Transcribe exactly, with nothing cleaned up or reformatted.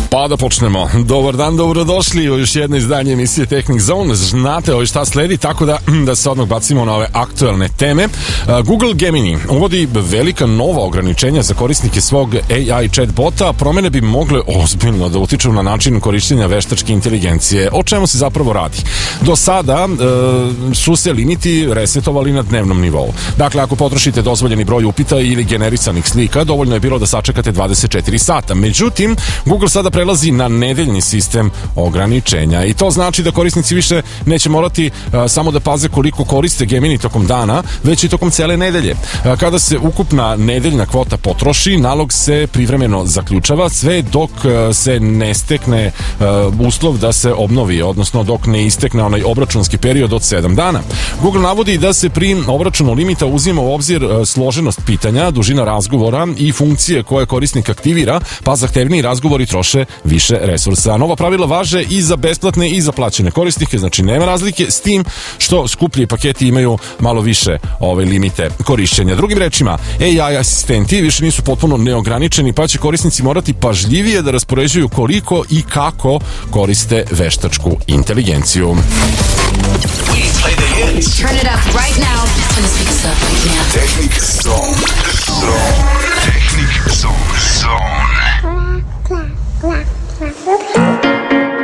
Pa da počnemo. Dobar dan, dobrodošli u još jedno izdanje emisije Technic Zone. Znate ovo šta sledi, tako da, da se odmah bacimo na ove aktuelne teme. Google Gemini uvodi velika nova ograničenja za korisnike svog A I chatbota. Promene bi mogle ozbiljno da utiču na način korišćenja veštačke inteligencije. O čemu se zapravo radi? Do sada e, su se limiti resetovali na dnevnom nivou. Dakle, ako potrošite dozvoljeni broj upita ili generisanih slika, dovoljno je bilo da sačekate dvadeset četiri sata. Međutim, Google sada prelazi na nedeljni sistem ograničenja i to znači da korisnici više neće morati a, samo da paze koliko koriste Gemini tokom dana, već i tokom cele nedelje. A, kada se ukupna nedeljna kvota potroši, nalog se privremeno zaključava sve dok a, se ne stekne a, uslov da se obnovi, odnosno dok ne istekne onaj obračunski period od sedam dana. Google navodi da se pri obračunu limita uzima u obzir a, složenost pitanja, dužina razgovora i funkcije koje korisnik aktivira, pa zahtevniji razgovori troše više resursa. Nova pravila važe i za besplatne i za plaćene korisnike, znači nema razlike, s tim što skuplji paketi imaju malo više ove limite korišćenja. Drugim rečima, A I asistenti više nisu potpuno neograničeni, pa će korisnici morati pažljivije da raspoređuju koliko i kako koriste veštačku inteligenciju. Turn it up right now. Turn the speakers up right now. Technic Zone.